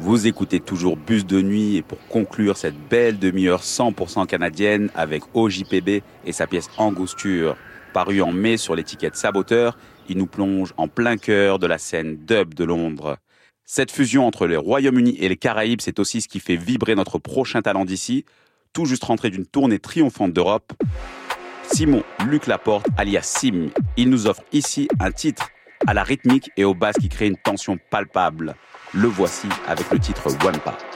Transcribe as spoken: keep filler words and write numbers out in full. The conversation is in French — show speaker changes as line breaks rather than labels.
Vous écoutez toujours Bus de nuit et pour conclure cette belle demi-heure cent pour cent canadienne avec O J P B et sa pièce Angosture. Paru en mai sur l'étiquette Saboteur, il nous plonge en plein cœur de la scène dub de Londres. Cette fusion entre le Royaume-Uni et les Caraïbes, c'est aussi ce qui fait vibrer notre prochain talent d'ici, tout juste rentré d'une tournée triomphante d'Europe. Simon Luc Laporte, alias Sim, il nous offre ici un titre à la rythmique et aux basses qui crée une tension palpable. Le voici avec le titre Wampa.